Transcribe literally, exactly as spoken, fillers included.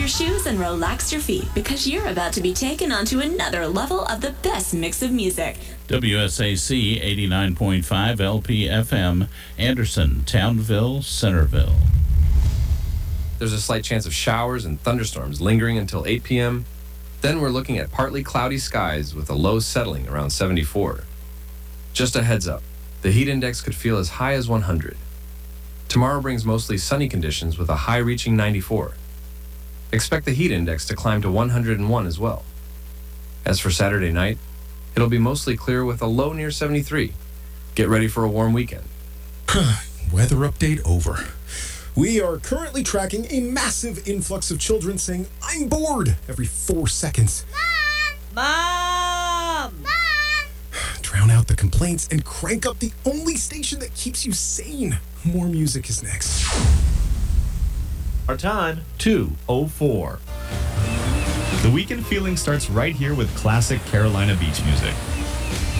your shoes and relax your feet because you're about to be taken onto another level of the best mix of music. W S A C eighty-nine point five L P F M, Anderson, Townville, Centerville. There's a slight chance of showers and thunderstorms lingering until eight p.m. Then we're looking at partly cloudy skies with a low settling around seventy-four. Just a heads up, the heat index could feel as high as one hundred. Tomorrow brings mostly sunny conditions with a high reaching ninety-four. Expect the heat index to climb to one hundred one as well. As for Saturday night, it'll be mostly clear with a low near seventy-three. Get ready for a warm weekend. Weather update over. We are currently tracking a massive influx of children saying, "I'm bored," every four seconds. Mom! Mom! Drown out the complaints and crank up the only station that keeps you sane. More music is next. Our time, two oh four. The weekend feeling starts right here with classic Carolina beach music.